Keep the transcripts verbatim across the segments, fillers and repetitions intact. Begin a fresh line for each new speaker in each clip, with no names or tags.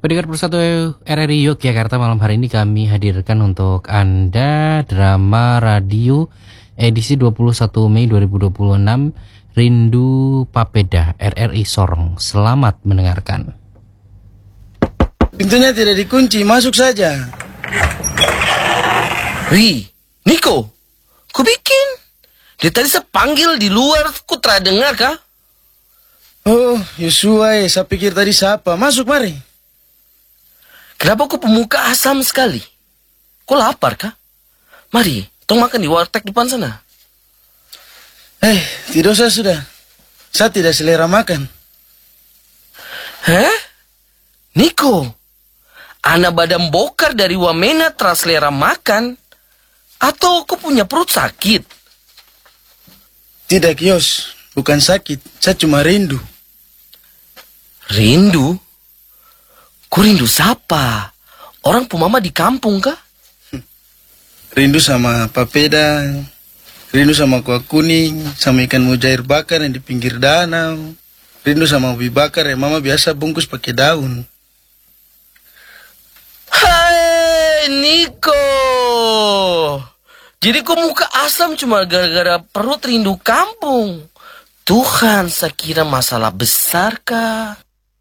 Pendengar Persatu R R I Yogyakarta, malam hari ini kami hadirkan untuk Anda drama radio edisi dua puluh satu Mei dua ribu dua puluh enam, Rindu Papeda, R R I Sorong. Selamat mendengarkan.
Pintunya tidak dikunci, masuk saja.
Ri, Niko, ku bikin. Dia tadi saya panggil di luar, ku tak dengar kah?
Oh, Yosua, eh, saya pikir tadi siapa. Masuk, mari.
Kenapa kau pemuka asam sekali? Kau lapar kah? Mari, tong makan di warteg depan sana.
Eh, tidak usah sudah. Saya tidak selera makan.
Hah? Niko, anak badan bokar dari Wamena teras selera makan? Atau kau punya perut sakit?
Tidak, Yos. Bukan sakit. Saya cuma rindu.
Rindu? Ku rindu siapa? Orang pumama di kampung kah?
Rindu sama papeda, rindu sama kuah kuning, sama ikan mujair bakar yang di pinggir danau, rindu sama ubi bakar yang mama biasa bungkus pakai daun.
Hai, Niko. Jadi kau muka asam cuma gara-gara perut rindu kampung. Tuhan, saya kira masalah besar kah?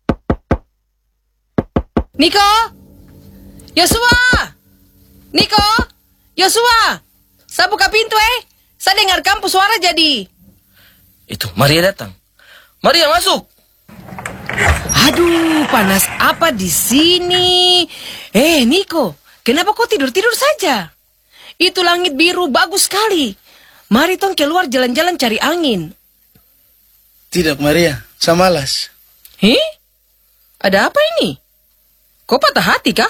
Niko! Yosua! Niko! Yosua! Saya buka pintu eh. Saya dengar kampus suara jadi.
Itu, Maria datang. Maria, masuk.
Aduh, panas apa di sini? Eh, Niko, kenapa kau tidur-tidur saja? Itu langit biru bagus sekali. Mari tong keluar jalan-jalan cari angin.
Tidak, Maria. Saya malas.
Hih? Ada apa ini? Kau patah hati kah?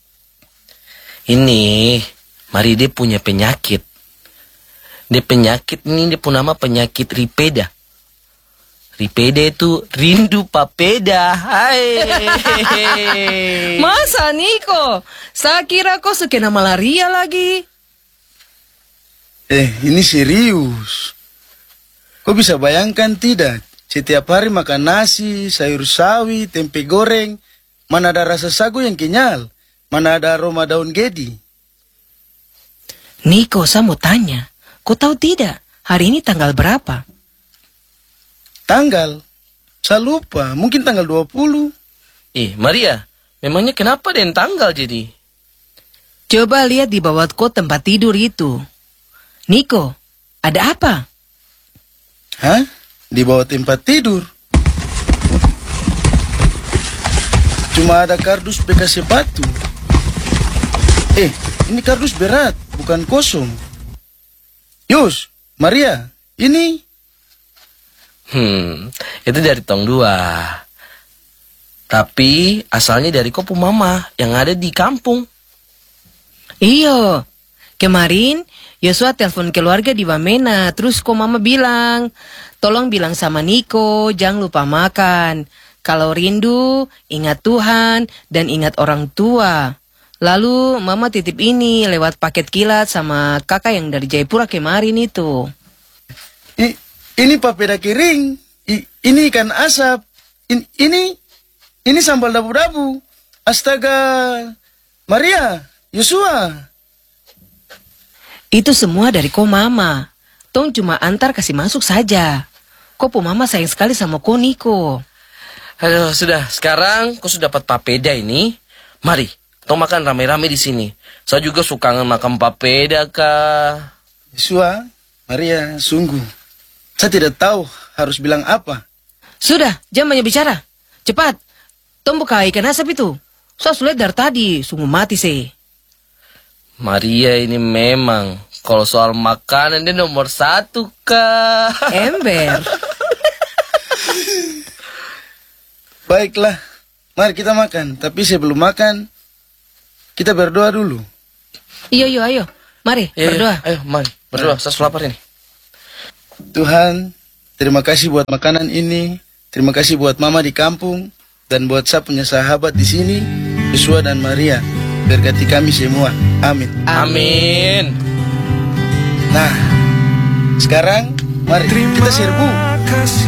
Ini, Maria dia punya penyakit. Dia penyakit ini, dia pun nama penyakit Ripeda. Ripeda itu rindu papeda. Hai.
Masa, Niko? Saya kira kau sekena malaria lagi.
Eh, ini serius. Kau bisa bayangkan tidak? Setiap hari makan nasi, sayur sawi, tempe goreng. Mana ada rasa sagu yang kenyal? Mana ada aroma daun gedi?
Niko, saya mau tanya. Kau tahu tidak, hari ini tanggal berapa?
Tanggal? Saya lupa, mungkin tanggal dua puluh.
Eh, Maria, memangnya kenapa den tanggal jadi?
Coba lihat di bawah kau tempat tidur itu. Niko, ada apa?
Hah? Di bawah tempat tidur? Cuma ada kardus bekas sepatu. Eh, ini kardus berat, bukan kosong. Yus, Maria, ini...
Hmm, itu dari tong dua. Tapi asalnya dari kopu mama yang ada di kampung.
Iyo, kemarin Yosua telepon keluarga di Wamena. Terus kok mama bilang, tolong bilang sama Niko, jangan lupa makan. Kalau rindu, ingat Tuhan dan ingat orang tua. Lalu mama titip ini lewat paket kilat sama kakak yang dari Jayapura kemarin itu.
I, ini papeda kering. I, ini ikan asap. In, ini, ini sambal dabu-dabu. Astaga, Maria, Yosua.
Itu semua dari ko mama. Tong cuma antar kasih masuk saja. Ko po mama sayang sekali sama ko Niko.
Aduh, sudah. Sekarang kau sudah dapat papeda ini. Mari, tong makan rame-rame di sini. Saya juga suka makan papeda, kah?
Yosua, Maria, sungguh. Saya tidak tahu harus bilang apa.
Sudah, jangan banyak bicara. Cepat, tong buka ikan asap itu. Saya sulit dari tadi, sungguh mati sih.
Maria ini memang, kalau soal makanan dia nomor satu, kah?
Ember.
Baiklah, mari kita makan. Tapi sebelum makan, kita berdoa dulu.
Iyo, iyo, ayo. Mari,
Ya,
berdoa.
Ayo, mari. Berdoa, saya lapar ini.
Tuhan, terima kasih buat makanan ini. Terima kasih buat mama di kampung. Dan buat saya punya sahabat di sini, Yosua dan Maria. Berkati kami semua. Amin.
Amin.
Nah, sekarang mari kita serbu.